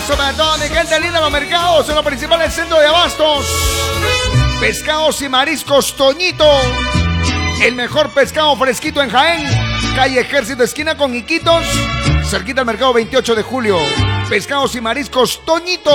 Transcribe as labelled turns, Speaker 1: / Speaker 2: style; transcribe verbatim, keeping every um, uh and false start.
Speaker 1: abrazo para toda mi gente linda en los mercados, en los principales centros de abastos. Pescados y mariscos Toñito, el mejor pescado fresquito en Jaén. Calle Ejército, esquina con Iquitos, cerquita al mercado veintiocho de julio. Pescados y mariscos Toñito.